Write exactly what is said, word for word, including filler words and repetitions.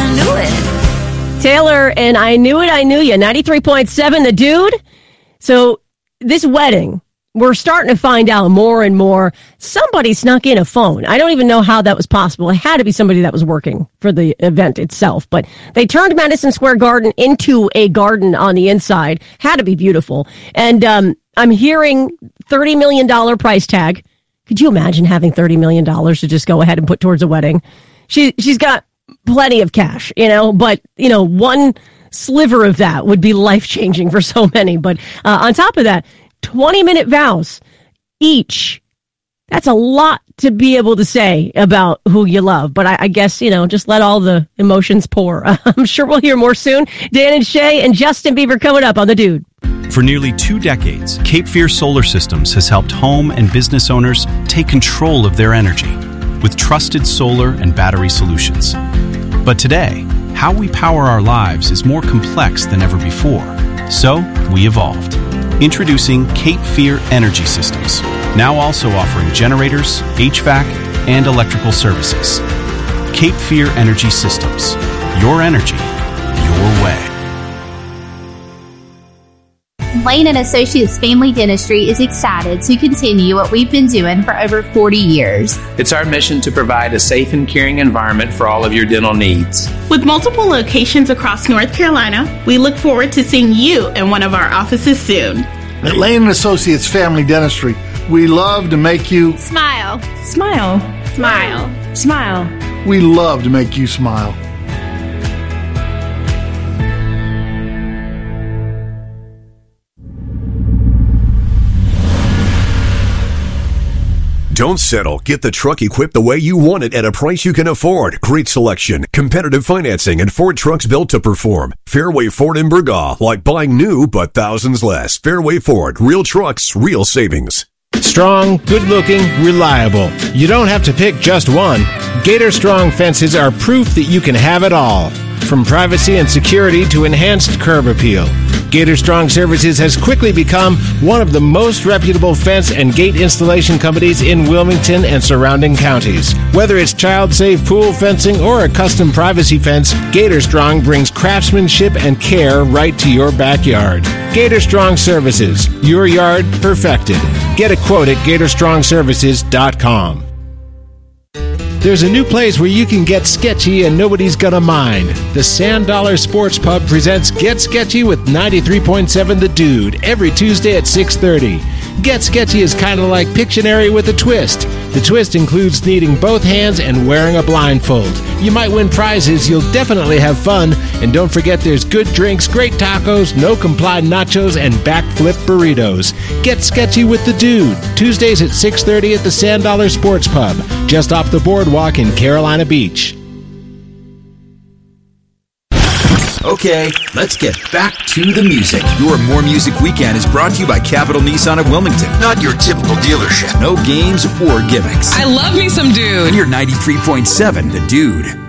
I knew it. Taylor and I Knew It, I Knew You. ninety-three point seven, The Dude. So this wedding, we're starting to find out more and more. Somebody snuck in a phone. I don't even know how that was possible. It had to be somebody that was working for the event itself. But they turned Madison Square Garden into a garden on the inside. Had to be beautiful. And um, I'm hearing thirty million dollars price tag. Could you imagine having thirty million dollars to just go ahead and put towards a wedding? She, she's got plenty of cash, you know, but, you know, one sliver of that would be life-changing for so many. But uh, on top of that, twenty-minute vows each. That's a lot to be able to say about who you love. But I, I guess, you know, just let all the emotions pour. I'm sure we'll hear more soon. Dan and Shay and Justin Bieber coming up on The Dude. For nearly two decades, Cape Fear Solar Systems has helped home and business owners take control of their energy with trusted solar and battery solutions. But today, how we power our lives is more complex than ever before. So, we evolved. Introducing Cape Fear Energy Systems, now also offering generators, H V A C, and electrical services. Cape Fear Energy Systems. Your energy, your way. Lane and Associates Family Dentistry is excited to continue what we've been doing for over forty years. It's our mission to provide a safe and caring environment for all of your dental needs. With multiple locations across North Carolina, we look forward to seeing you in one of our offices soon. At Lane and Associates Family Dentistry, we love to make you smile, smile, smile, smile. We love to make you smile. Don't settle. Get the truck equipped the way you want it at a price you can afford. Great selection, competitive financing, and Ford trucks built to perform. Fairway Ford in Burgaw, like buying new but thousands less. Fairway Ford, real trucks, real savings. Strong, good-looking, reliable. You don't have to pick just one. Gator Strong fences are proof that you can have it all. From privacy and security to enhanced curb appeal. Gator Strong Services has quickly become one of the most reputable fence and gate installation companies in Wilmington and surrounding counties. Whether it's child-safe pool fencing or a custom privacy fence, Gator Strong brings craftsmanship and care right to your backyard. Gator Strong Services, your yard perfected. Get a quote at gator strong services dot com. There's a new place where you can get sketchy and nobody's gonna mind. The Sand Dollar Sports Pub presents Get Sketchy with ninety-three point seven The Dude every Tuesday at six thirty. Get Sketchy is kind of like Pictionary with a twist. The twist includes needing both hands and wearing a blindfold. You might win prizes, you'll definitely have fun, and don't forget there's good drinks, great tacos, no-comply nachos, and backflip burritos. Get Sketchy with The Dude, Tuesdays at six thirty at the Sand Dollar Sports Pub, just off the boardwalk in Carolina Beach. Okay, let's get back to the music. Your More Music Weekend is brought to you by Capital Nissan of Wilmington. Not your typical dealership. No games or gimmicks. I love me some Dude. You're ninety-three point seven The Dude.